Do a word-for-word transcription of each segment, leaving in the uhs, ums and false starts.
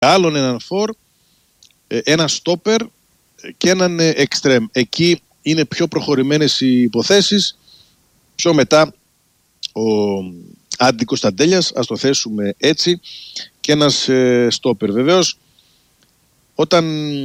άλλον έναν φορ, ένα στόπερ και έναν εξτρέμ. Εκεί είναι πιο προχωρημένες οι υποθέσεις. Πιο μετά ο Άντι Κωνσταντέλιας, ας το θέσουμε έτσι, και ένας ε, στόπερ. Βεβαίως, όταν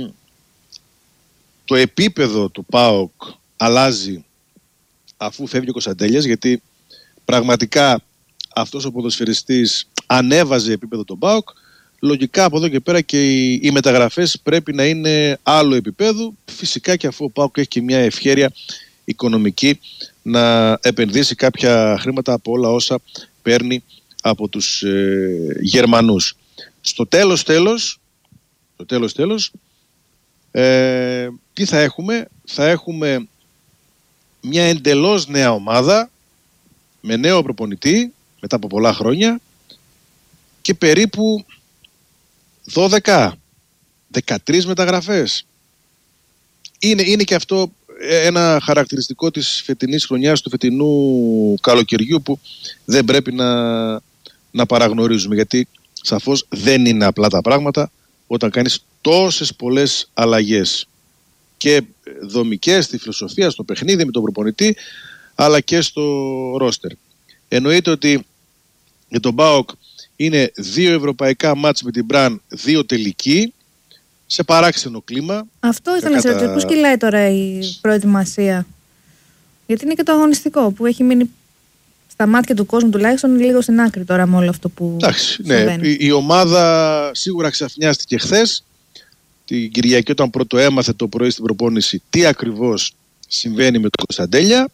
το επίπεδο του ΠΑΟΚ αλλάζει αφού φεύγει ο Κωνσταντέλιας, γιατί πραγματικά αυτός ο ποδοσφαιριστής ανέβαζε επίπεδο τον ΠΑΟΚ, λογικά από εδώ και πέρα και οι, οι μεταγραφές πρέπει να είναι άλλο επίπεδου. Φυσικά και αφού ο ΠΑΟΚ έχει και μια ευχέρεια οικονομική να επενδύσει κάποια χρήματα από όλα όσα παίρνει από τους ε, Γερμανούς. Στο τέλος τέλος, στο τέλος τέλος ε, τι θα έχουμε? Θα έχουμε μια εντελώς νέα ομάδα με νέο προπονητή μετά από πολλά χρόνια και περίπου δώδεκα δεκατρείς μεταγραφές. Είναι, είναι και αυτό ένα χαρακτηριστικό της φετινής χρονιάς, του φετινού καλοκαιριού, που δεν πρέπει να, να παραγνωρίζουμε, γιατί σαφώς δεν είναι απλά τα πράγματα όταν κάνεις τόσες πολλές αλλαγές και δομικές στη φιλοσοφία, στο παιχνίδι με τον προπονητή, αλλά και στο ρόστερ. Εννοείται ότι για τον ΠΑΟΚ είναι δύο ευρωπαϊκά μάτς με την Μπραν, δύο τελικοί, σε παράξενο κλίμα. Αυτό ήθελα να σε ρωτήσω. Πώς κυλάει τώρα η προετοιμασία? Γιατί είναι και το αγωνιστικό που έχει μείνει στα μάτια του κόσμου τουλάχιστον λίγο στην άκρη τώρα με όλο αυτό που Εντάξει, ναι, η, η ομάδα σίγουρα ξαφνιάστηκε χθες. Την Κυριακή, όταν πρώτο έμαθε το πρωί στην προπόνηση τι ακριβώς συμβαίνει με τον Κωνσταντέλια.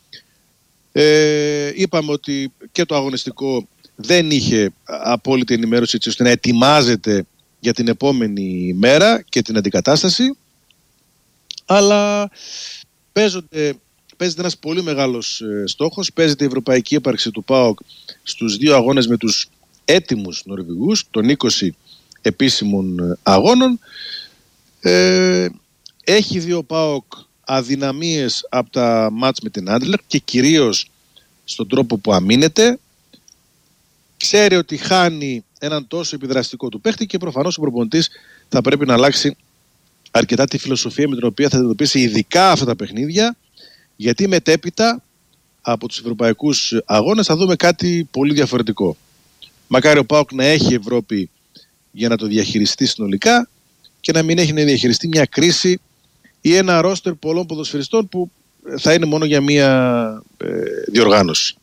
Ε, είπαμε ότι και το αγωνιστικό δεν είχε απόλυτη ενημέρωση έτσι ώστε να ετοιμάζεται για την επόμενη μέρα και την αντικατάσταση, αλλά παίζονται, παίζεται ένας πολύ μεγάλος ε, στόχος. Παίζεται η ευρωπαϊκή ύπαρξη του ΠΑΟΚ στους δύο αγώνες με τους έτοιμους Νορβηγούς των είκοσι επίσημων αγώνων. Ε, έχει δύο ΠΑΟΚ αδυναμίες από τα μάτς με την Άντλερ και κυρίως στον τρόπο που αμήνεται. Ξέρει ότι χάνει έναν τόσο επιδραστικό του παίχτη και προφανώς ο προπονητής θα πρέπει να αλλάξει αρκετά τη φιλοσοφία με την οποία θα αντιμετωπίσει ειδικά αυτά τα παιχνίδια, γιατί μετέπειτα από τους ευρωπαϊκούς αγώνες θα δούμε κάτι πολύ διαφορετικό. Μακάρι ο ΠΑΟΚ να έχει Ευρώπη για να το διαχειριστεί συνολικά και να μην έχει να διαχειριστεί μια κρίση ή ένα ρόστερ πολλών ποδοσφαιριστών που θα είναι μόνο για μια ε, διοργάνωση.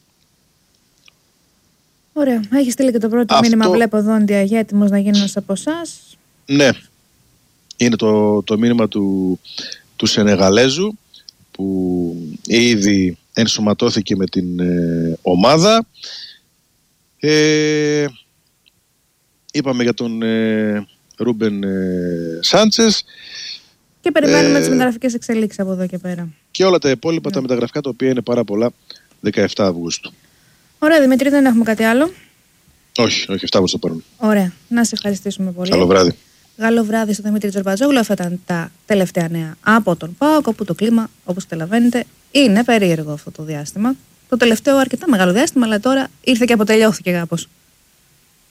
Ωραία. Έχει στείλει και το πρώτο αυτό... μήνυμα, βλέπω εδώ, Ντιαγέ, έτοιμος να γίνει ένας από εσάς. Ναι. Είναι το, το μήνυμα του, του Σενεγαλέζου που ήδη ενσωματώθηκε με την ε, ομάδα. Ε, είπαμε για τον ε, Ρούμπεν ε, Σάντσες. Και περιμένουμε ε, τις μεταγραφικές εξελίξεις από εδώ και πέρα. Και όλα τα υπόλοιπα, yeah. τα μεταγραφικά, τα οποία είναι πάρα πολλά, δεκαεφτά Αυγούστου. Ωραία, Δημήτρη, δεν έχουμε κάτι άλλο. Όχι, όχι, εφτά Αυγούστου το πάρουμε. Ωραία, να σε ευχαριστήσουμε πολύ. Καλό βράδυ. Καλό βράδυ στον Δημήτρη Τζορμπατζόγλου. Αυτά ήταν τα τελευταία νέα από τον ΠΑΟΚ, όπου το κλίμα, όπως καταλαβαίνετε, είναι περίεργο αυτό το διάστημα. Το τελευταίο αρκετά μεγάλο διάστημα, αλλά τώρα ήρθε και αποτελειώθηκε κάπως.